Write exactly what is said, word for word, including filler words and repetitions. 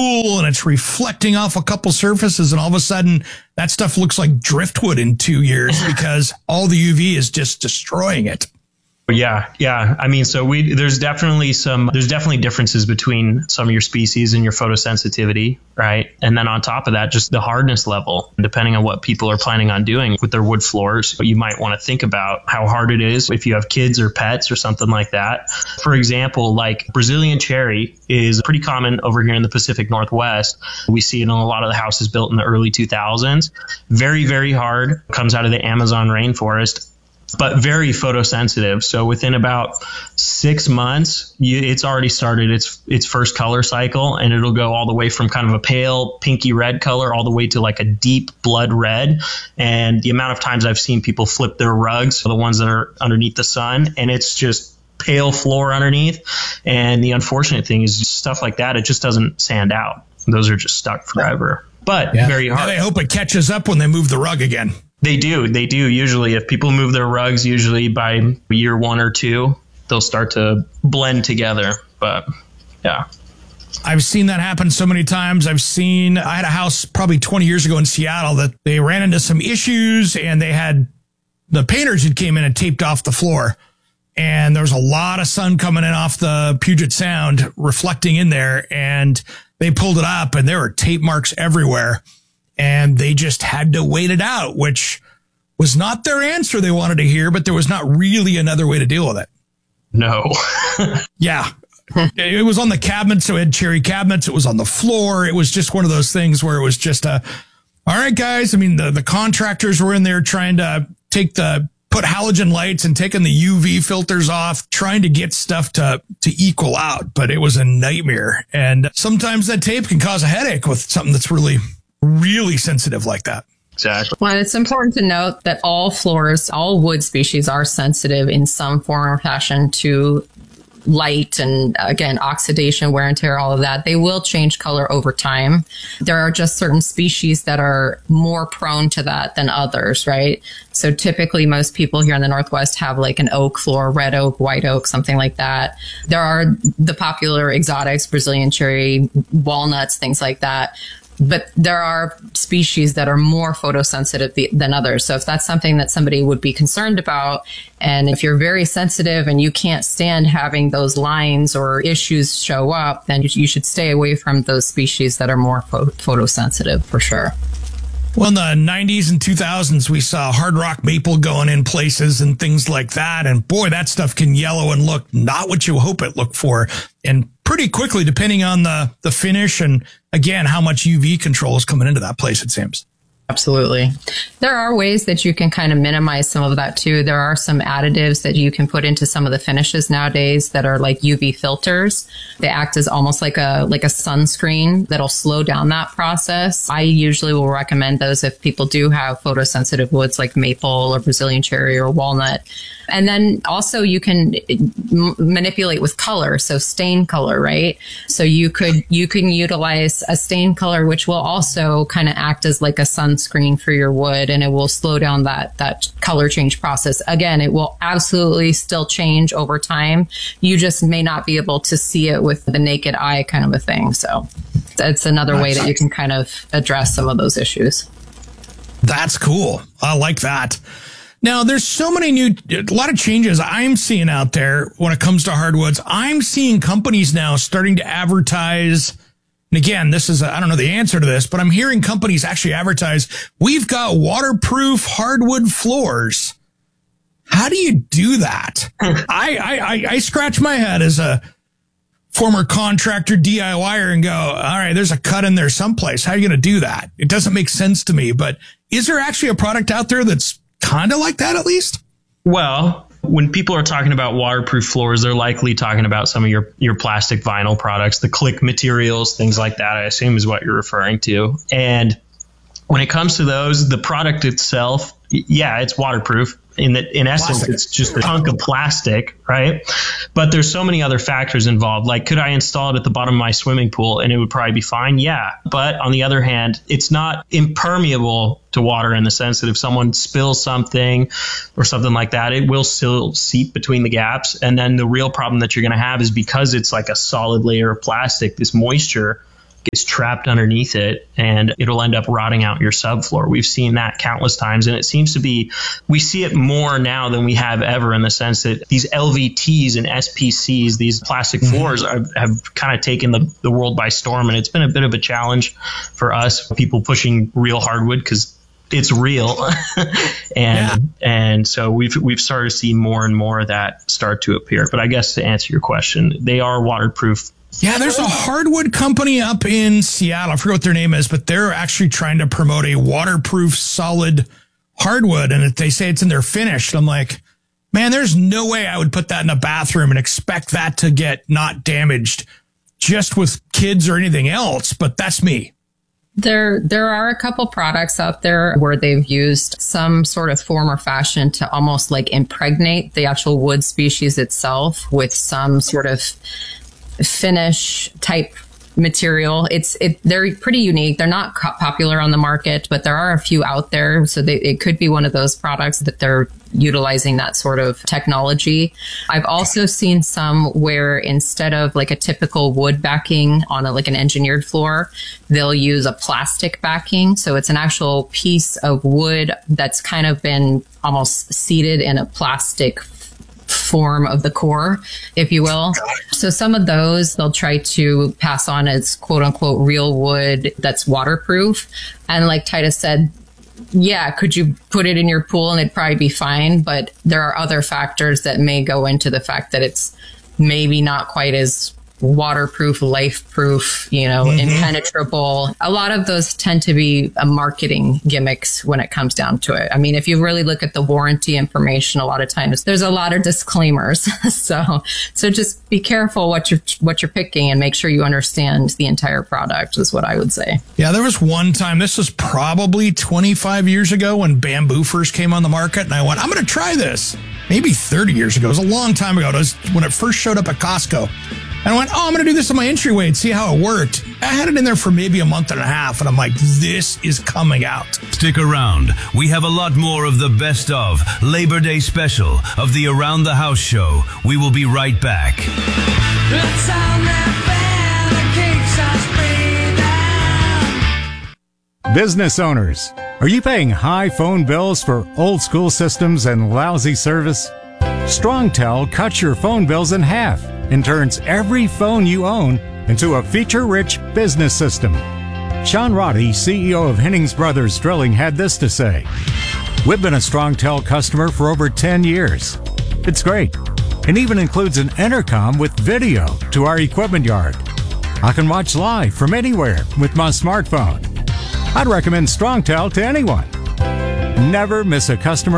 cool and it's reflecting off a couple surfaces, and all of a sudden that stuff looks like driftwood in two years because all the U V is just destroying it. Yeah, yeah. I mean, so we there's definitely some there's definitely differences between some of your species and your photosensitivity, right? And then on top of that, just the hardness level, depending on what people are planning on doing with their wood floors. You might want to think about how hard it is if you have kids or pets or something like that. For example, like Brazilian cherry is pretty common over here in the Pacific Northwest. We see it in a lot of the houses built in the early two thousands. Very, very hard. Comes out of the Amazon rainforest, but very photosensitive. So within about six months, you, it's already started its its first color cycle, and it'll go all the way from kind of a pale pinky red color all the way to like a deep blood red. And the amount of times I've seen people flip their rugs, the ones that are underneath the sun, and it's just pale floor underneath. And the unfortunate thing is stuff like that, it just doesn't sand out. Those are just stuck forever, but yeah. very hard. Now they hope it catches up when they move the rug again. They do. They do. Usually, if people move their rugs, usually by year one or two, they'll start to blend together. But yeah, I've seen that happen so many times. I've seen, I had a house probably twenty years ago in Seattle that they ran into some issues, and they had, the painters had came in and taped off the floor. And there was a lot of sun coming in off the Puget Sound reflecting in there, and they pulled it up and there were tape marks everywhere. And they just had to wait it out, which was not their answer they wanted to hear, but there was not really another way to deal with it. No. Yeah. It was on the cabinets. So it had cherry cabinets. It was on the floor. It was just one of those things where it was just a, all right, guys. I mean, the, the contractors were in there trying to take the, put halogen lights and taking the U V filters off, trying to get stuff to, to equal out. But it was a nightmare. And sometimes that tape can cause a headache with something that's really really sensitive like that. Exactly. Well, it's important to note that all floors, all wood species are sensitive in some form or fashion to light and, again, oxidation, wear and tear, all of that. They will change color over time. There are just certain species that are more prone to that than others, right? So typically most people here in the Northwest have like an oak floor, red oak, white oak, something like that. There are the popular exotics, Brazilian cherry, walnuts, things like that. But there are species that are more photosensitive than others. So if that's something that somebody would be concerned about, and if you're very sensitive and you can't stand having those lines or issues show up, then you should stay away from those species that are more photosensitive for sure. Well, in the nineties and two thousands, we saw hard rock maple going in places and things like that. And boy, that stuff can yellow and look not what you hope it looked for. And pretty quickly, depending on the, the finish and, again, how much U V control is coming into that place, it seems. Absolutely. There are ways that you can kind of minimize some of that too. There are some additives that you can put into some of the finishes nowadays that are like U V filters. They act as almost like a like a sunscreen that'll slow down that process. I usually will recommend those if people do have photosensitive woods like maple or Brazilian cherry or walnut. And then also you can m- manipulate with color, so stain color, right? So you could you can utilize a stain color, which will also kind of act as like a sunscreen for your wood, and it will slow down that that color change process. Again, it will absolutely still change over time. You just may not be able to see it with the naked eye, kind of a thing. So it's another way that you can kind of address some of those issues. That's cool. I like that. Now, there's so many new, a lot of changes I'm seeing out there when it comes to hardwoods. I'm seeing companies now starting to advertise. And again, this is, I don't know the answer to this, but I'm hearing companies actually advertise, we've got waterproof hardwood floors. How do you do that? I, I, I scratch my head as a former contractor DIYer and go, all right, there's a cut in there someplace. How are you going to do that? It doesn't make sense to me, but is there actually a product out there that's kind of like that at least? Well, when people are talking about waterproof floors, they're likely talking about some of your, your plastic vinyl products, the click materials, things like that, I assume is what you're referring to. And when it comes to those, the product itself, yeah, it's waterproof. In that, in essence, plastic. It's just a chunk of plastic, right? But there's so many other factors involved. Like, could I install it at the bottom of my swimming pool and it would probably be fine? Yeah. But on the other hand, it's not impermeable to water in the sense that if someone spills something or something like that, it will still seep between the gaps. And then the real problem that you're going to have is because it's like a solid layer of plastic, this moisture gets trapped underneath it and it'll end up rotting out your subfloor. We've seen that countless times, and it seems to be, we see it more now than we have ever, in the sense that these L V Ts and S P Cs, these plastic floors, mm-hmm. are, have kind of taken the, the world by storm. And it's been a bit of a challenge for us, people pushing real hardwood, because it's real. and yeah. and so we've we've started to see more and more of that start to appear. But I guess to answer your question, they are waterproof. Yeah, there's a hardwood company up in Seattle. I forget what their name is, but they're actually trying to promote a waterproof solid hardwood. And they say it's in their finish. And I'm like, man, there's no way I would put that in a bathroom and expect that to get not damaged just with kids or anything else. But that's me. There, there are a couple products out there where they've used some sort of form or fashion to almost like impregnate the actual wood species itself with some sort of finish type material. It's it they're pretty unique. They're not co- popular on the market, but there are a few out there. So they, it could be one of those products that they're utilizing that sort of technology. I've also seen some where instead of like a typical wood backing on a, like an engineered floor, they'll use a plastic backing. So it's an actual piece of wood that's kind of been almost seated in a plastic form of the core, if you will. So some of those they'll try to pass on as quote unquote real wood that's waterproof. And like Titus said, yeah, could you put it in your pool and it'd probably be fine? But there are other factors that may go into the fact that it's maybe not quite as waterproof, life-proof, you know, mm-hmm. impenetrable. A lot of those tend to be a marketing gimmicks when it comes down to it. I mean, if you really look at the warranty information, a lot of times there's a lot of disclaimers. so, so just be careful what you're what you're picking and make sure you understand the entire product is what I would say. Yeah, there was one time, this was probably twenty-five years ago when bamboo first came on the market, and I went, I'm going to try this. Maybe thirty years ago. It was a long time ago. It was when it first showed up at Costco. And I went, oh, I'm going to do this on my entryway and see how it worked. I had it in there for maybe a month and a half, and I'm like, this is coming out. Stick around. We have a lot more of the best of Labor Day special of the Around the House show. We will be right back. Let's sound that bell that keeps us breathing. Business owners, are you paying high phone bills for old school systems and lousy service? StrongTel cuts your phone bills in half and turns every phone you own into a feature-rich business system. Sean Roddy, C E O of Hennings Brothers Drilling, had this to say. We've been a StrongTel customer for over ten years. It's great. It even includes an intercom with video to our equipment yard. I can watch live from anywhere with my smartphone. I'd recommend StrongTel to anyone. Never miss a customer